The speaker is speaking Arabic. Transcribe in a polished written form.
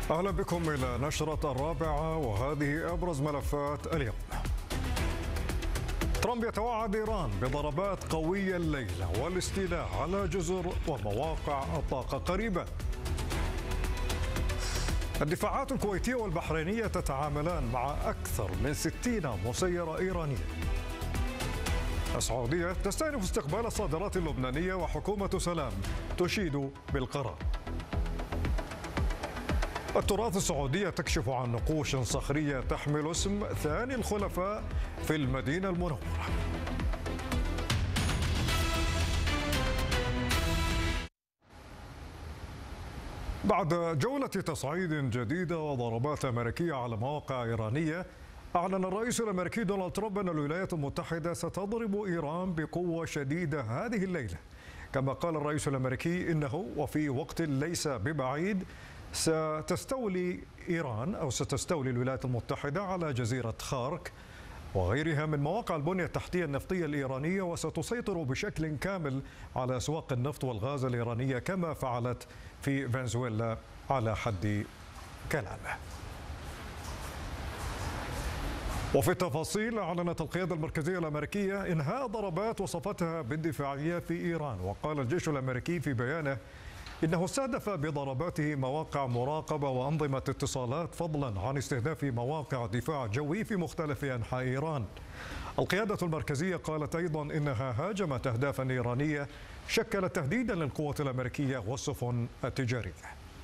أهلا بكم إلى نشرة الرابعة، وهذه أبرز ملفات اليوم. ترامب يتوعد إيران بضربات قوية الليلة والاستيلاء على جزر ومواقع الطاقة قريبا. الدفاعات الكويتية والبحرينية تتعاملان مع أكثر من 60 مسيرة إيرانية. السعودية تستأنف استقبال الصادرات اللبنانية، وحكومة سلام تشيد بالقرار. التراث السعودية تكشف عن نقوش صخرية تحمل اسم ثاني الخلفاء في المدينة المنورة. بعد جولة تصعيد جديدة وضربات أمريكية على مواقع إيرانية، أعلن الرئيس الأمريكي دونالد ترامب أن الولايات المتحدة ستضرب إيران بقوة شديدة هذه الليلة. كما قال الرئيس الأمريكي إنه وفي وقت ليس ببعيد ستستولي إيران أو ستستولي الولايات المتحدة على جزيرة خارك وغيرها من مواقع البنية التحتية النفطية الإيرانية، وستسيطر بشكل كامل على أسواق النفط والغاز الإيرانية كما فعلت في فنزويلا على حد كلامه. وفي التفاصيل، أعلنت القيادة المركزية الأمريكية إنهاء ضربات وصفتها بالدفاعية في إيران. وقال الجيش الأمريكي في بيانه إنه استهدف بضرباته مواقع مراقبة وأنظمة اتصالات، فضلا عن استهداف مواقع دفاع جوي في مختلف أنحاء إيران. القيادة المركزية قالت أيضا إنها هاجمت أهدافا إيرانية شكلت تهديدا للقوات الأمريكية والسفن التجارية.